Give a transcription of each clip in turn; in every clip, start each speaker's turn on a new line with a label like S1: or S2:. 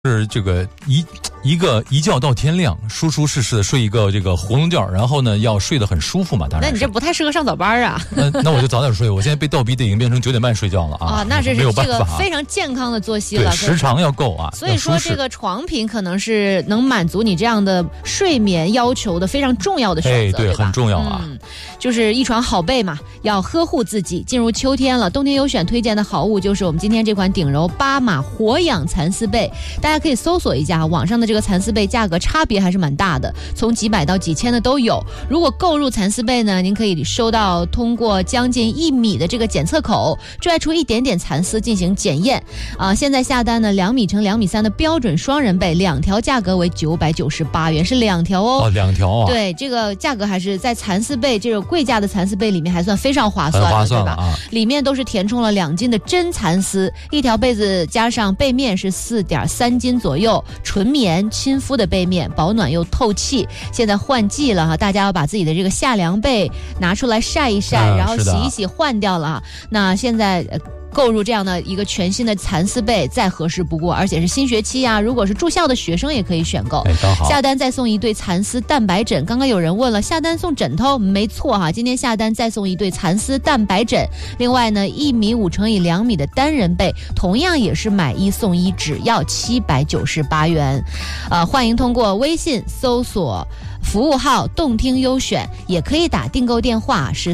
S1: 是这个一觉到天亮，舒舒适适的睡一个这个囫囵觉，然后呢要睡得很舒服嘛。当然，
S2: 那你这不太适合上早班啊。
S1: 那我就早点睡。我现在被倒逼的已经变成9点半睡觉了啊。
S2: 那这是
S1: 这
S2: 个非常健康的作息了，
S1: 对，时长要够啊。
S2: 所以说这个床品可能是能满足你这样的睡眠要求的非常重要的选择，
S1: 对，很重要啊。
S2: 就是一床好被嘛，要呵护自己。进入秋天了，冬天优选推荐的好物就是我们今天这款顶柔8码活养蚕丝被，大家可以搜索一下，网上的这个蚕丝被价格差别还是蛮大的，从几百到几千的都有。如果购入蚕丝被呢，您可以收到通过将近1米的这个检测口拽出一点点蚕丝进行检验现在下单呢2米乘2米3的标准双人被，2条价格为998元，是2条哦。
S1: 2条啊。
S2: 对，这个价格还是在蚕丝被这种贵价的蚕丝被里面还算非常划算的，
S1: 很划算
S2: 对吧？里面都是填充了2斤的真蚕丝，一条被子加上被面是4.3斤左右，纯棉亲肤的被面，保暖又透气。现在换季了大家要把自己的这个夏凉被拿出来晒一晒，然后洗一洗换掉了那现在购入这样的一个全新的蚕丝被再合适不过，而且是新学期如果是住校的学生也可以选购。下单再送一对蚕丝蛋白枕。刚刚有人问了，下单送枕头？没错今天下单再送一对蚕丝蛋白枕。另外呢，1.5米乘以2米的单人被，同样也是买1送1，只要798元。欢迎通过微信搜索服务号动听优选，也可以打订购电话是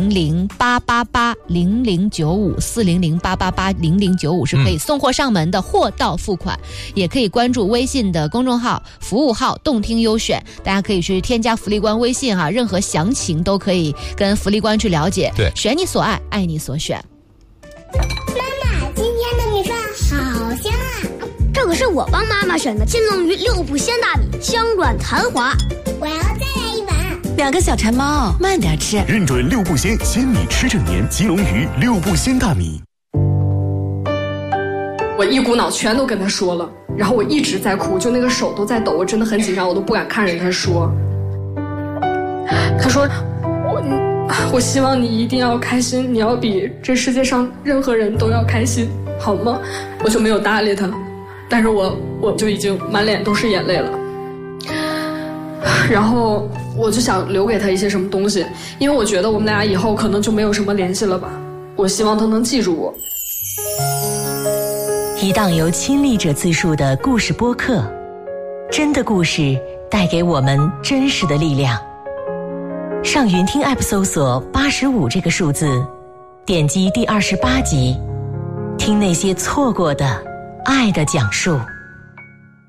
S2: 400-888-0095，400-888-0095是可以送货上门的，货到付款。也可以关注微信的公众号服务号动听优选，大家可以去添加福利官微信任何详情都可以跟福利官去了解。
S1: 对，
S2: 选你所爱，爱你所选。
S3: 妈妈，今天的米饭好香啊！
S4: 这可是我帮妈妈选的金龙鱼6步鲜大米，香软弹滑。
S3: 我要再来一碗。
S5: 2个小馋猫，慢点吃。
S6: 认准6步鲜，鲜米吃正年，金龙鱼6步鲜大米。
S7: 我一股脑全都跟他说了，然后我一直在哭，就那个手都在抖，我真的很紧张，我都不敢看着他说。他说我希望你一定要开心，你要比这世界上任何人都要开心，好吗？我就没有搭理他，但是我就已经满脸都是眼泪了。然后我就想留给他一些什么东西，因为我觉得我们俩以后可能就没有什么联系了吧，我希望他能记住我。
S5: 一档由亲历者自述的故事播客，真的故事带给我们真实的力量。上云听 App 搜索85这个数字，点击第28集，听那些错过的爱的讲述。